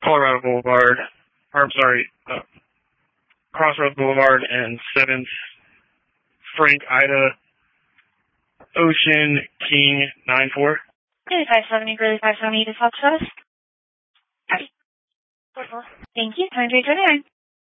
Colorado Boulevard, or I'm sorry, Crossroads Boulevard and 7th, Frank Ida, Ocean King 94. 570, 570 to Fox West. Thank you. Time to return.